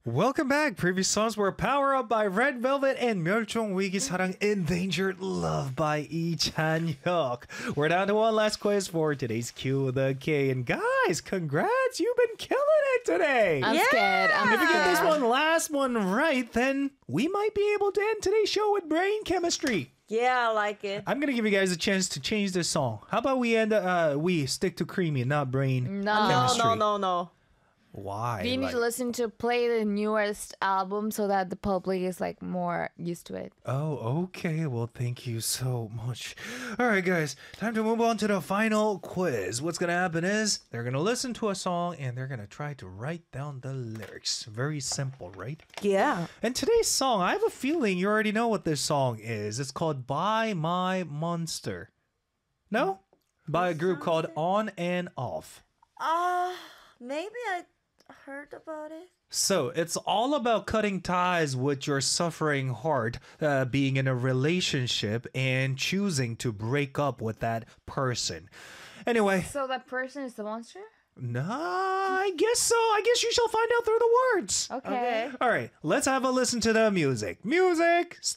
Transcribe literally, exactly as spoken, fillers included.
Welcome back. Previous songs were Power Up by Red Velvet and 멸종 위기 사랑 Endangered Love by Lee Chan-hyuk. We're down to one last quiz for today's Q the K. And guys, congrats. You've been killing it today. I'm Yeah. scared. I'm If we get this scared. one last one right, then we might be able to end today's show with brain chemistry. Yeah, I like it. I'm gonna give you guys a chance to change this song. How about we end? Uh, we stick to creamy, not brain No. No, chemistry. no, no, no. Why? We need Like- to listen to play the newest album so that the public is like more used to it. Oh, okay. Well, thank you so much. All right, guys, time to move on to the final quiz. What's going to happen is they're going to listen to a song and they're going to try to write down the lyrics. Very simple, right? Yeah. And today's song, I have a feeling you already know what this song is. It's called By My Monster. No? By a group called On and Off. Uh, maybe I heard about it. So it's all about cutting ties with your suffering heart, uh, being in a relationship and choosing to break up with that person. Anyway, So that person is the monster? nah, I guess so. I guess you shall find out through the words. Okay. Okay. All right, let's have a listen to the music. Music.